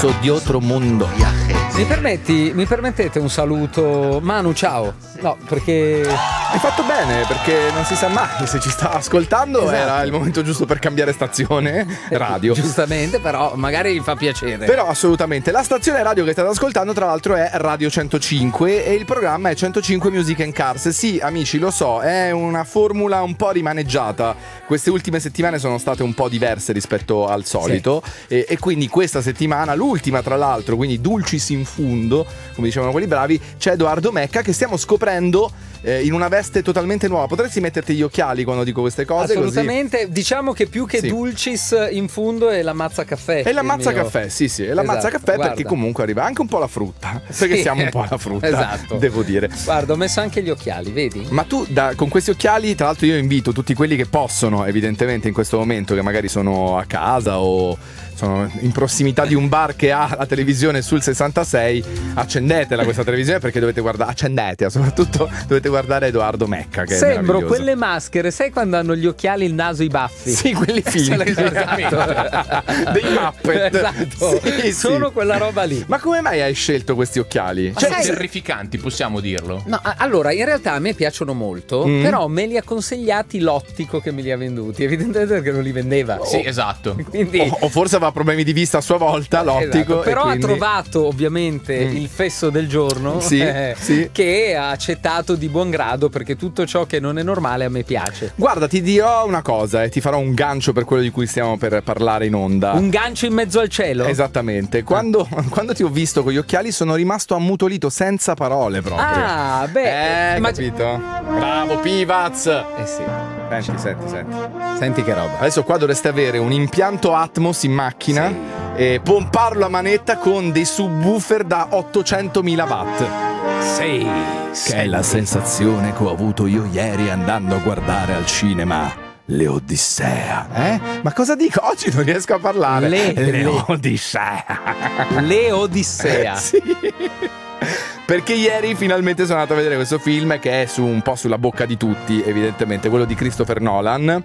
pezzo di otro mundo. Mi permettete un saluto? Manu, ciao. No, perché Hai fatto bene, perché non si sa mai se ci sta ascoltando. Esatto. Era il momento giusto per cambiare stazione radio. giustamente, però magari fa piacere. Però assolutamente. La stazione radio che state ascoltando tra l'altro è Radio 105 e il programma è 105 Music and Cars. Sì, amici, lo so, è una formula un po' rimaneggiata. Queste ultime settimane sono state un po' diverse rispetto al solito, sì. E quindi questa settimana, l'ultima tra l'altro, quindi dulcis in fundo, come dicevano quelli bravi, c'è Edoardo Mecca che stiamo scoprendo in una veste totalmente nuova. Potresti metterti gli occhiali quando dico queste cose? Assolutamente, così? Diciamo che più che sì. Dulcis in fundo è l'ammazza caffè. È l'ammazza caffè, sì, è l'ammazza caffè, guarda. perché comunque arriva anche un po' la frutta, perché siamo un po' alla frutta, esatto. Devo dire. Guarda, ho messo anche gli occhiali, vedi? Ma tu con questi occhiali, tra l'altro io invito tutti quelli che possono, evidentemente in questo momento, che magari sono a casa o sono in prossimità di un bar che ha la televisione sul 66, accendetela questa televisione perché dovete guardare, accendetela, soprattutto dovete guardare Edoardo Mecca, che sembro è quelle maschere, sai quando hanno gli occhiali, il naso, i baffi? Sì, quelli finti, esatto. dei Muppet. Esatto, sì, sono quella roba lì. Ma come mai hai scelto questi occhiali? Cioè, terrificanti, possiamo dirlo. No, allora, in realtà a me piacciono molto, però me li ha consigliati l'ottico che me li ha venduti, evidentemente perché non li vendeva. Sì, esatto. Quindi o forse aveva problemi di vista a sua volta, l'ottico. Esatto. Però quindi ha trovato ovviamente il fesso del giorno, sì. che ha accettato di buon grado, perché tutto ciò che non è normale a me piace. Guarda, ti dirò una cosa e ti farò un gancio per quello di cui stiamo per parlare in onda. Un gancio in mezzo al cielo? Esattamente. Quando ti ho visto con gli occhiali sono rimasto ammutolito, senza parole proprio. Ah, beh, ma capito? Bravo Pivaz. sì. Senti. Senti che roba. Adesso qua dovreste avere un impianto Atmos in macchina, sì. E pomparlo a manetta con dei subwoofer da 800.000 watt. Sì. Che è la sensazione che ho avuto io ieri andando a guardare al cinema Le Odissea. Ma cosa dico? Oggi non riesco a parlare. Le Odissea. Le Odissea. Sì. Perché ieri finalmente sono andato a vedere questo film che è un po' sulla bocca di tutti, evidentemente, quello di Christopher Nolan,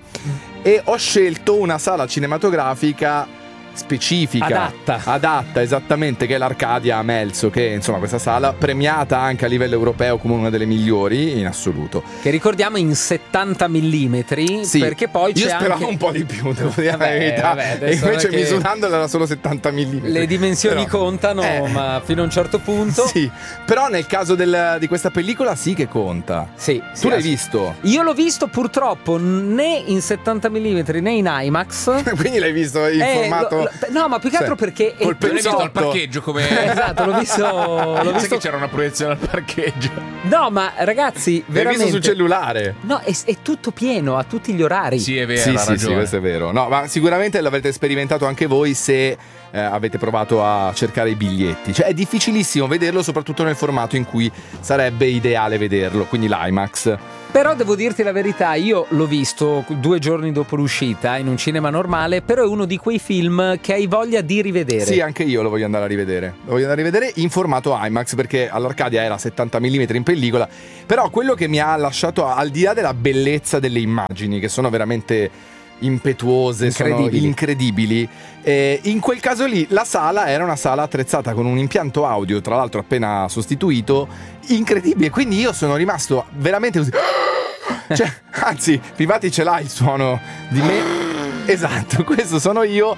e ho scelto una sala cinematografica specifica, adatta esattamente, che è l'Arcadia a Melzo, che insomma questa sala premiata anche a livello europeo come una delle migliori in assoluto, che ricordiamo in 70 mm, sì, perché poi c'è io speravo anche un po' di più, devo dire la verità, e invece misurandola era solo 70 mm. Le dimensioni contano, ma fino a un certo punto. Sì, però nel caso di questa pellicola sì che conta. Sì, tu l'hai visto? Io l'ho visto purtroppo né in 70 mm né in IMAX. Quindi l'hai visto in formato... No, ma più che altro perché col visto al parcheggio come... Esatto, l'ho visto. Sai che c'era una proiezione al parcheggio. No, ma ragazzi, veramente l'hai visto sul cellulare? No, è tutto pieno, ha tutti gli orari. Sì, è vero, ha ragione. Sì, questo è vero. No, ma sicuramente l'avrete sperimentato anche voi se avete provato a cercare i biglietti. Cioè è difficilissimo vederlo, soprattutto nel formato in cui sarebbe ideale vederlo, quindi l'IMAX. Però devo dirti la verità, io l'ho visto 2 giorni dopo l'uscita in un cinema normale, però è uno di quei film che hai voglia di rivedere. Sì, anche io lo voglio andare a rivedere. Lo voglio andare a rivedere in formato IMAX, perché all'Arcadia era 70 mm in pellicola. Però quello che mi ha lasciato, al di là della bellezza delle immagini, che sono veramente impetuose, sono incredibili, in quel caso lì la sala era una sala attrezzata con un impianto audio, tra l'altro appena sostituito, incredibile. Quindi io sono rimasto veramente così, cioè, anzi, Pivati ce l'ha il suono di me. Esatto, questo sono io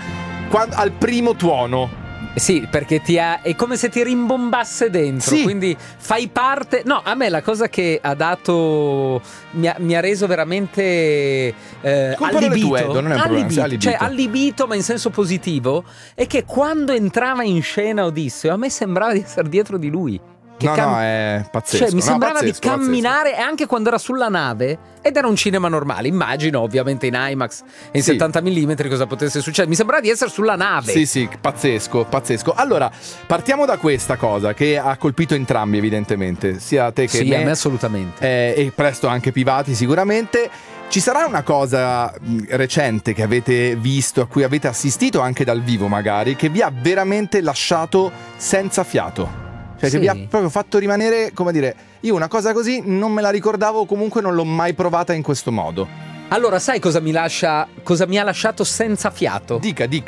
al primo tuono. Sì, perché è come se ti rimbombasse dentro, sì. Quindi fai parte. No, a me la cosa che ha dato mi ha reso veramente allibito. Edo, non è un problema, cioè allibito, ma in senso positivo, è che quando entrava in scena Odisseo a me sembrava di essere dietro di lui. No, è pazzesco. Cioè, mi sembrava pazzesco, di camminare, e anche quando era sulla nave, ed era un cinema normale, immagino, ovviamente in IMAX e in 70 mm cosa potesse succedere. Mi sembrava di essere sulla nave. Sì, pazzesco. Allora, partiamo da questa cosa che ha colpito entrambi, evidentemente, sia te che me. Sì, a me assolutamente. E presto anche Pivati, sicuramente. Ci sarà una cosa recente che avete visto, a cui avete assistito anche dal vivo magari, che vi ha veramente lasciato senza fiato? Cioè che vi ha proprio fatto rimanere, come dire, io una cosa così non me la ricordavo, comunque non l'ho mai provata in questo modo. Allora, sai cosa mi ha lasciato senza fiato? Dica.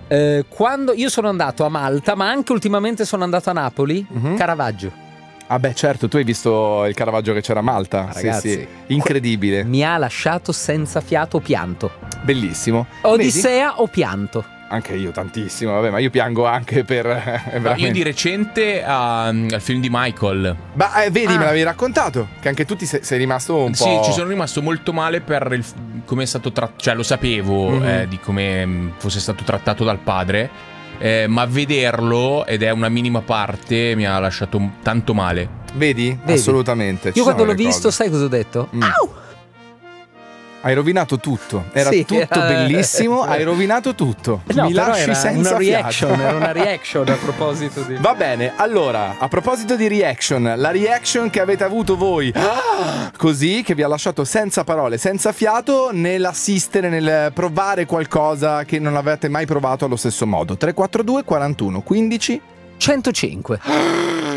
Quando io sono andato a Malta, ma anche ultimamente sono andato a Napoli, Caravaggio. Ah beh, certo, tu hai visto il Caravaggio che c'era a Malta. Ragazzi, sì. Incredibile. Mi ha lasciato senza fiato, pianto. Bellissimo. Odissea Vedi? o pianto? Anche io tantissimo, vabbè, ma io piango anche per veramente. Io di recente al film di Michael. Vedi, me l'avevi raccontato che anche tu sei rimasto un po'. Sì, ci sono rimasto molto male per come è stato trattato. Cioè, lo sapevo di come fosse stato trattato dal padre. Ma vederlo, ed è una minima parte, mi ha lasciato tanto male. Vedi? Assolutamente. Io quando l'ho visto, sai cosa ho detto? Au! Hai rovinato tutto. Era tutto bellissimo. Hai rovinato tutto. No, mi lasci senza una reaction. fiato. Era una reaction a proposito di. Va bene, allora, a proposito di reaction, la reaction che avete avuto voi, così, che vi ha lasciato senza parole, senza fiato, nell'assistere, nel provare qualcosa che non avete mai provato allo stesso modo. 342 41 15 105.